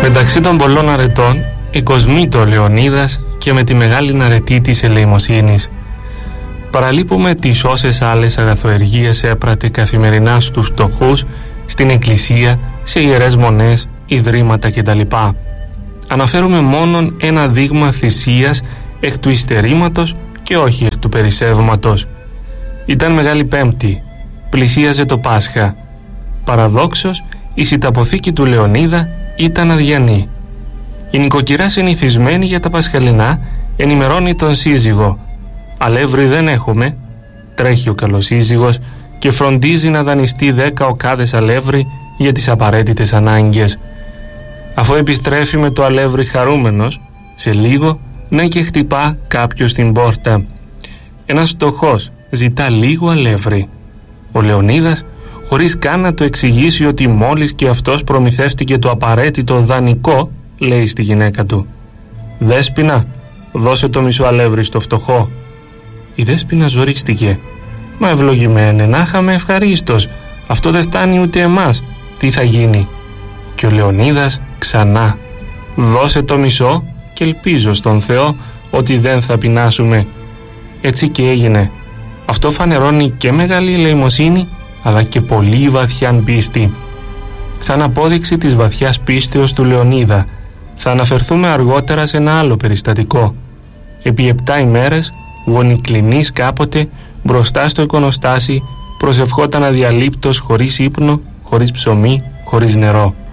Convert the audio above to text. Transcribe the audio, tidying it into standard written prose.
Μεταξύ των πολλών αρετών, η Κοσμήτω ο Λεωνίδας και με τη μεγάλη αρετή της ελεημοσύνης. Παραλείπουμε τις όσες άλλες αγαθοεργίες έπρατε καθημερινά στους φτωχούς, στην εκκλησία, σε ιερές μονές, ιδρύματα κτλ. Αναφέρουμε μόνον ένα δείγμα θυσίας εκ του υστερήματος και όχι εκ του περισσεύματος. Ήταν Μεγάλη Πέμπτη, πλησίαζε το Πάσχα. Παραδόξως, η σιταποθήκη του Λεωνίδα ήταν αδιανή. Η νοικοκυρά συνηθισμένη για τα πασχαλινά ενημερώνει τον σύζυγο. «Αλεύρι δεν έχουμε», τρέχει ο καλοσύζυγος και φροντίζει να δανειστεί 10 οκάδες αλεύρι για τις απαραίτητες ανάγκες. Αφού επιστρέφει με το αλεύρι χαρούμενος, σε λίγο ναι και χτυπά κάποιος στην πόρτα. Ένας φτωχός ζητά λίγο αλεύρι. Ο Λεωνίδας, χωρίς καν να το εξηγήσει ότι μόλις και αυτός προμηθεύτηκε το απαραίτητο δανεικό, λέει στη γυναίκα του: «Δέσποινα, δώσε το μισό αλεύρι στο φτωχό». Η Δέσποινα ζορίστηκε: «Μα ευλογημένε, να είχαμε ευχαρίστως. Αυτό δεν φτάνει ούτε εμάς. Τι θα γίνει?» Και ο Λεωνίδας ξανά: «Δώσε το μισό και ελπίζω στον Θεό ότι δεν θα πεινάσουμε». Έτσι και έγινε. Αυτό φανερώνει και μεγάλη ελεημοσύνη, αλλά και πολύ βαθιά πίστη. Σαν απόδειξη της βαθιάς πίστεως του Λεωνίδα, θα αναφερθούμε αργότερα σε ένα άλλο περιστατικό. Επί 7 ημέρες, γονικλινής κάποτε, μπροστά στο εικονοστάσι, προσευχόταν αδιαλείπτως, χωρίς ύπνο, χωρίς ψωμί, χωρίς νερό.